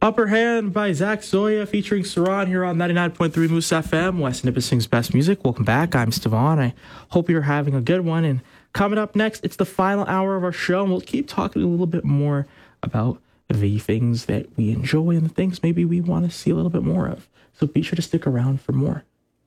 Upper Hand by Zach Zoya featuring Saran here on 99.3 Moose FM, West Nipissing's best music. Welcome back. I'm Stevan. I hope you're having a good one. And coming up next, it's the final hour of our show, and we'll keep talking a little bit more about the things that we enjoy and the things maybe we want to see a little bit more of. So be sure to stick around for more.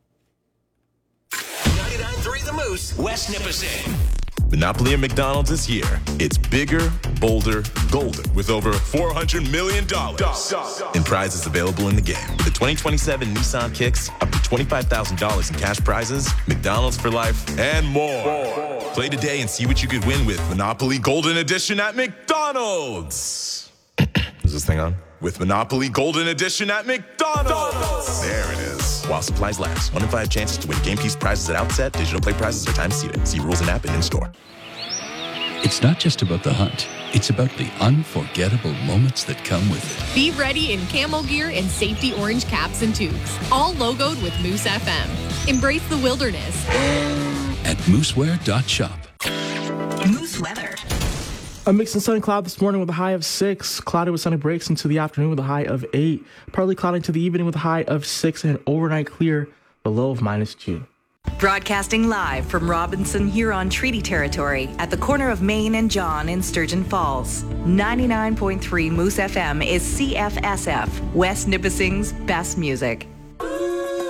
99.3 The Moose, West Nipissing. Monopoly at McDonald's is here. It's bigger, bolder, golden, with over $400 million in prizes available in the game. With the 2027 Nissan Kicks, up to $25,000 in cash prizes, McDonald's for life, and more. Play today and see what you could win with Monopoly Golden Edition at McDonald's. Is this thing on? With Monopoly Golden Edition at McDonald's. There it is. While supplies last. 1 in 5 chances to win game piece prizes at outset. Digital play prizes are time seated. See rules and app and in-store. It's not just about the hunt. It's about the unforgettable moments that come with it. Be ready in camo gear and safety orange caps and tubes. All logoed with Moose FM. Embrace the wilderness. At mooseware.shop. Moose weather. A mix and sunny cloud this morning with a high of 6. Cloudy with sunny breaks into the afternoon with a high of 8. Partly cloudy into the evening with a high of 6 and overnight clear, a low of -2. Broadcasting live from Robinson Huron Treaty Territory at the corner of Main and John in Sturgeon Falls. 99.3 Moose FM is CFSF, West Nipissing's best music.